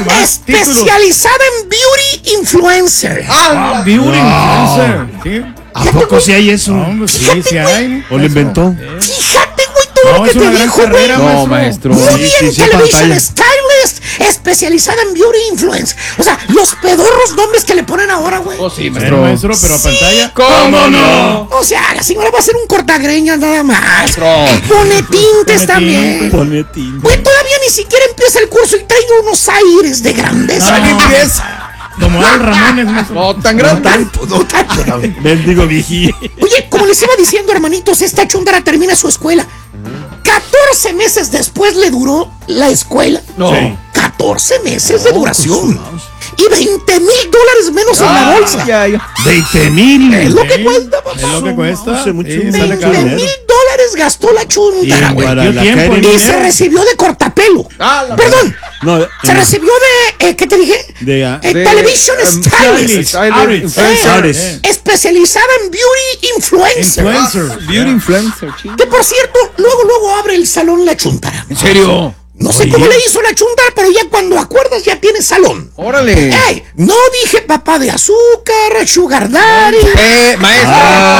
Especializada en beauty influencer. Beauty influencer. ¿Sí? ¿A poco sí hay eso? No, sí hay. ¿O lo inventó? Fíjate, güey, todo lo que te dijo, güey. No, maestro. Muy bien, Television pantalla. Stylist, especializada en beauty influence. O sea, los pedorros nombres que le ponen ahora, güey. Sí, maestro, pero a pantalla. ¿Cómo no? O sea, la señora va a ser un cortagreñas nada más. Pone tintes también. Pone tinta. Güey, todavía ni siquiera empieza el curso y trae unos aires de grandeza. No. Como Al Ramones, maestro. No, tan grande. No tanto. Mendigo viejillo. Oye, como les iba diciendo, hermanitos, esta chúndara termina su escuela. 14 meses después le duró la escuela. No. Sí. 14 meses de duración. Y $20,000 menos en la bolsa. Ya. 20,000. Es lo que cuesta, Es lo que cuesta. Hace mucho Sí, dinero. sale caro. $20,000 gastó la chúndara, Y güey. para la tiempo, feria- Y se recibió de cortapelo. Perdón, No, se recibió de, ¿qué te dije? de Television Stylist. Ares. Especializada en beauty influencer. Influencer. Beauty influencer, chico. Que por cierto, luego abre el salón la chúntara. ¿En serio? No sé cómo le hizo la chúndara, pero ya cuando acuerdas ya tiene salón. Órale. ¡Ey! No dije papá de azúcar, sugar daddy. Maestro.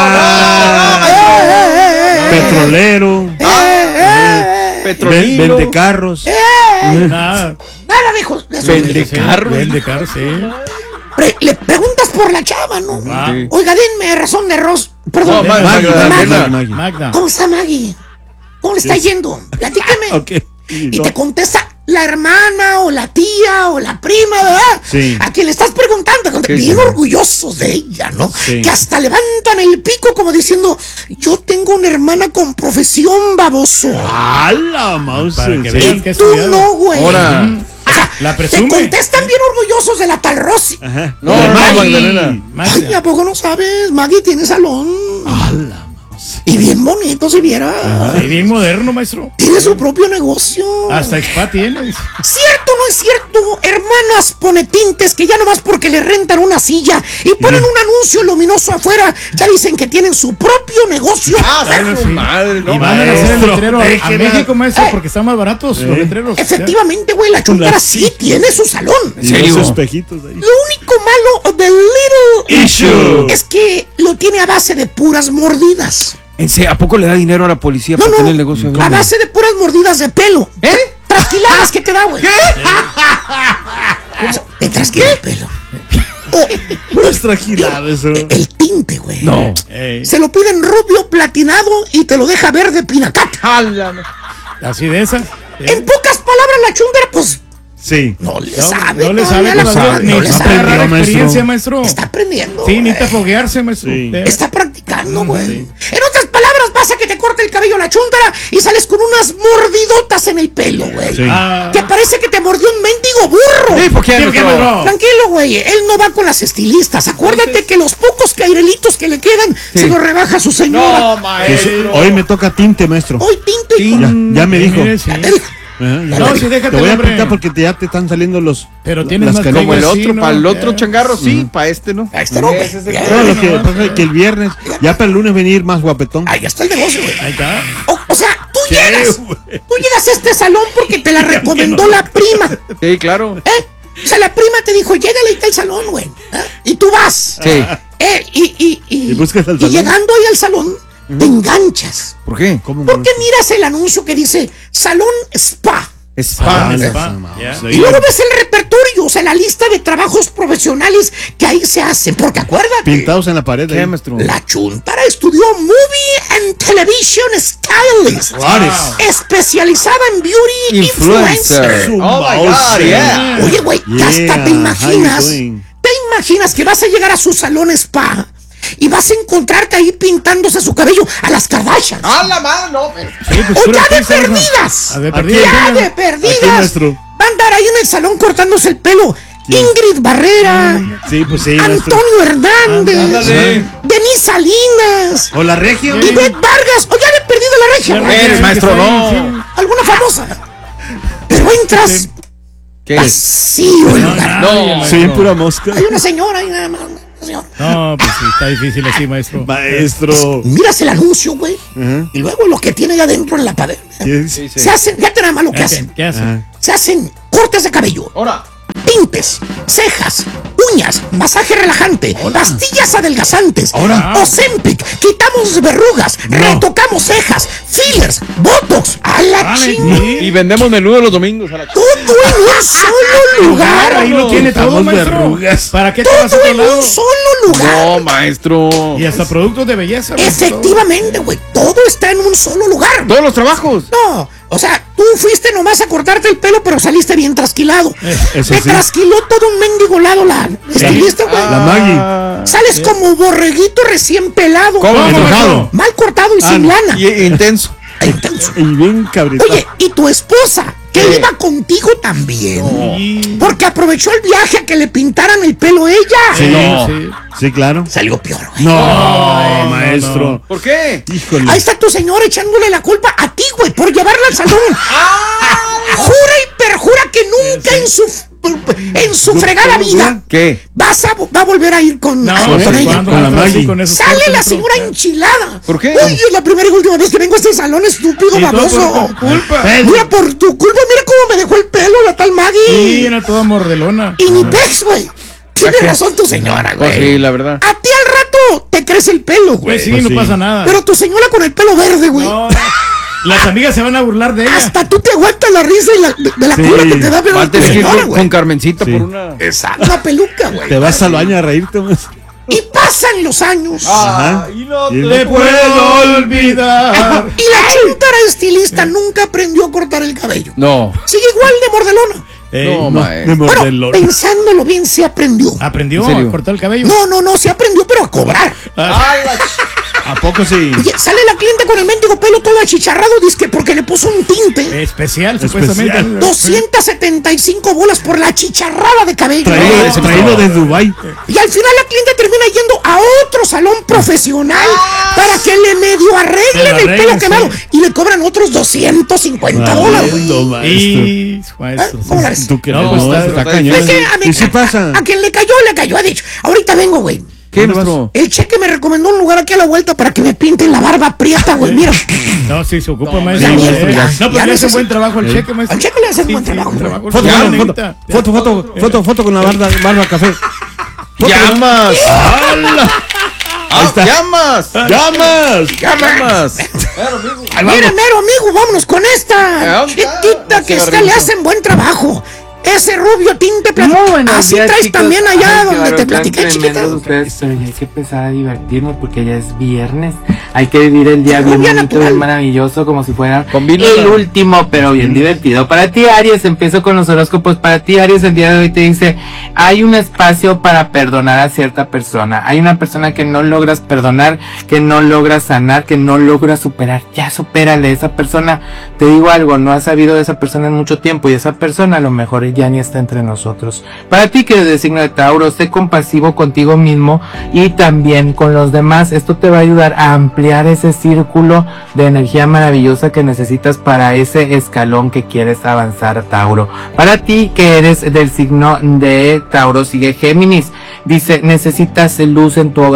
Petrolero. Petrolilo. Vende carros. Nada. Nada dijo de eso. Vende carros. Vende carros, sí. Le preguntas por la chava, ¿no? Sí. Oiga, denme razón de arroz. Perdón. No, Maggie. Magda. ¿Cómo está Maggie? ¿Cómo le está yendo? Platícame. Ok. Y te contesta la hermana o la tía o la prima, ¿verdad? Sí. A quien le estás preguntando, bien orgullosos de ella, ¿no? Sí. Que hasta levantan el pico como diciendo, yo tengo una hermana con profesión, baboso. ¡A la mouse! Para que Sí. vean que Tú estudiado. no, güey. Ahora. O sea, La te presume. contestan bien orgullosos de la tal Rosy. Ajá. No, De no, Maggie. Magdalena. Ay, ¿a poco no sabes? Maggie tiene salón. ¡A la mouse! Y bien bonito, si viera. Ay, bien moderno, maestro. Tiene su propio negocio. Hasta spa tiene. ¿Cierto o no es cierto? Hermanas pone tintes que ya nomás porque le rentan una silla y ponen un anuncio luminoso afuera, ya dicen que tienen su propio negocio. Su madre, Y no. van a hacer el maestro, letrero a déjela. México, maestro, porque están más baratos los letreros. Efectivamente, güey, la chuntara sí tiene su salón. Y serio? los espejitos ahí. Lo único malo de Little Issue. es que lo tiene a base de puras mordidas. ¿A poco le da dinero a la policía para tener el negocio? a base de puras mordidas de pelo. Trasquiladas que te da, güey. Te trasquila el pelo. Nuestra girada, eso. El tinte, güey. No. Se lo piden rubio platinado y te lo deja verde pinacata. Así de esa. En pocas palabras, la chúndara, pues, Sí. no le sabe. No le sabe todavía la todavía, sabe, ni no le está sabe. agarrar maestro. experiencia, maestro. Está aprendiendo. Sí, güey. necesita foguearse, maestro. Sí. Está practicando, güey. En otras palabras, pasa que te corta el cabello la chúndara y sales con unas mordidotas en el pelo, güey. Sí. Que parece que te mordió un mendigo burro. ¿Por qué, maestro? Tranquilo, güey. Él no va con las estilistas. Acuérdate que los pocos cairelitos que le quedan se los rebaja su señora. Pues, hoy me toca tinte, maestro. Hoy tinto y Ya me dijo. Mire, sí. Ya te dijo. Ajá, ya No, me- sí, déjate te voy el a hombre. apretar porque ya te están saliendo los. Pero tienes las más cadenas. Como el Sí, otro, no, para el ya. otro changarro, sí, para este no. Ahí está, no, güey. Ese es el Ya. No, lo que pasa es que el viernes, ya para el lunes venir más guapetón. Ahí está el negocio, güey. Ahí está. O sea, tú llegas a este salón porque te la recomendó la prima. Sí, claro. O sea, la prima te dijo, llégale ahí está el salón, güey. Y tú vas. Sí. Y buscas al y salón. llegando ahí al salón, te enganchas. ¿Por qué? ¿Cómo Porque miras el anuncio que dice Salón Spa. Spa. Ya. Y luego ves el repertorio, o sea, la lista de trabajos profesionales que ahí se hacen. Porque acuérdate, Pintados en la pared. ¿Qué, ahí. maestro? la chuntara estudió Movie and Television Stylist. Especializada en beauty influencer. Oh my God, yeah. Oye, güey, Yeah, hasta te how imaginas. you doing? ¿Te imaginas que vas a llegar a su salón spa y vas a encontrarte ahí pintándose su cabello a las Kardashians? ¡A la madre, no! Sí, pues, ¡O pura ya de pizza, hijo. perdidas! A de Aquí, perdidas. ¡Ya aquí, de aquí, perdidas! maestro. Va a andar ahí en el salón cortándose el pelo. Ingrid Barrera, Sí, pues sí, maestro. Antonio Hernández, Ándale. Denise Salinas, O la regia. Ivette Vargas, o ya de perdido la regia. ¿no? Eres, maestro, no. Alguna famosa. Pero entras ¿Qué? vacío el lugar. No. Sí, pura mosca. Hay una señora ahí nada más. una señora. No, pues sí, está difícil así, maestro. Maestro. Miras el anuncio, güey. Ajá. Y luego lo que tiene ahí adentro en la pared. Sí. Se hacen, fíjate nada más lo que hacen. ¿Qué hace? Se hacen cortes de cabello, Ahora. tintes, cejas, uñas, masaje relajante, pastillas adelgazantes, Ozempic, quitamos verrugas, retocamos cejas, fillers, botox, a la chingada. Y vendemos menudo los domingos a la Todo en un solo lugar. Ahí lo tiene todo, Estamos maestro. verrugas. ¿Para qué te vas a Todo otro en lado? un solo lugar. No, maestro. Y hasta productos de belleza. maestro. Efectivamente, güey. Todo está en un solo lugar. Todos los trabajos. No, o sea, tú fuiste nomás a cortarte el pelo, pero saliste bien trasquilado. eso Te sí. trasquiló todo un mendigo lado la estilista, güey. La Maggie. Sales como borreguito recién pelado. ¿Cómo? Enojado. Mal cortado y sin lana. Y intenso. Intenso. Y bien cabrito. Oye, ¿y tu esposa? Que ¿Qué? iba contigo también. Sí. Porque aprovechó el viaje a que le pintaran el pelo ella. Sí, No. sí. Sí, claro. Salió peor, güey. No, maestro. ¿Por qué? Híjole. Ahí está tu señora echándole la culpa a ti, güey, por llevarla al salón. Jura y perjura que nunca en su fregada vida ¿Qué? va a volver a ir con No, con ella. ¿cuándo, con la maestro, así, Maggie. con esos Sale cortes, la maestro? señora enchilada. ¿Por qué? Oye, es la primera y última vez que vengo a este salón, estúpido, Y todo baboso. por tu culpa. Mira, por tu culpa, mira cómo me dejó el pelo la tal Sí, Maggie. era toda mordelona. Y ni pex, güey. Tiene razón tu señora, Pues sí, güey. la verdad. A ti al rato te crece el pelo, güey. Pues sí, Pues no sí. pasa nada. Pero tu señora con el pelo verde, güey. No, las amigas se van a burlar de ella. Hasta tú te aguantas la risa y de la Sí. cura que te da pero Va a tu tener que ir señora, con güey. Carmencita Sí. por una. Exacto. Una peluca, güey. Te vas al baño a reírte, maestro. Y pasan los años. Ajá. Y no Y- Le puedo olvidar. Y la chuntara estilista nunca aprendió a cortar el cabello. No. Sigue igual de mordelona. No, me maestro. mordé el Bueno, loro. pensándolo bien, se aprendió. ¿Aprendió ¿En serio? a cortar el cabello? No, se aprendió, pero a cobrar. ¿A poco sí? Oye, sale la cliente con el mendigo pelo todo achicharrado, dice porque le puso un tinte. Especial, Especial. supuestamente. 275 bolas por la achicharrada de cabello. Traído de Dubái. Y al final la cliente termina yendo a otro salón profesional para que le medio arreglen el pelo arreglen, quemado. sí. Y le cobran otros 250 dólares, güey. No, maestro. Y, maestro. ¿Cómo la ves? Tú que No, no, pues está está cañón. Es que Y sí pasa. a quien le cayó, ha dicho. Ahorita vengo, güey. ¿Qué, ¿Dónde vas? maestro? El cheque me recomendó un lugar aquí a la vuelta para que me pinten la barba prieta, güey. Mira, No, sí, se ocupa, ya, maestro. ya, No, ya, pues ya le hace necesito. buen trabajo el cheque, maestro. al cheque le hacen buen Sí, trabajo, güey. Foto, Ya, foto, necesita. foto con la barba café. ¡Llamas! Ahí está. ¡Llamas! ¡Llamas! ¡Llamas! Mira, mero amigo, vámonos con esta ¿Dónde está? chiquita que Ese esta le garrito. hacen buen trabajo. Ese rubio tinte plata. Muy buenos Así días, traes chicos. también allá Ay, donde claro, te están platiqué, chiquita. tremendos ustedes, pero ya hay que empezar a divertirnos porque ya es viernes. Hay que vivir el día bien Rubia bonito, natural. bien maravilloso, como si fuera Combina el la- último, pero bien divertido. Para ti, Aries, empiezo con los horóscopos. Para ti, Aries, el día de hoy te dice, hay un espacio para perdonar a cierta persona. Hay una persona que no logras perdonar, que no logras sanar, que no logras superar. Ya supérale, esa persona, te digo algo, no has sabido de esa persona en mucho tiempo y esa persona a lo mejor ya ni está entre nosotros. Para ti, que eres de signo de Tauro, sé compasivo contigo mismo y también con los demás. Esto te va a ayudar a ampliar ese círculo de energía maravillosa que necesitas para ese escalón que quieres avanzar, Tauro. Para ti, que eres del signo de Tauro, sigue Géminis. Dice, necesitas luz en tu hogar.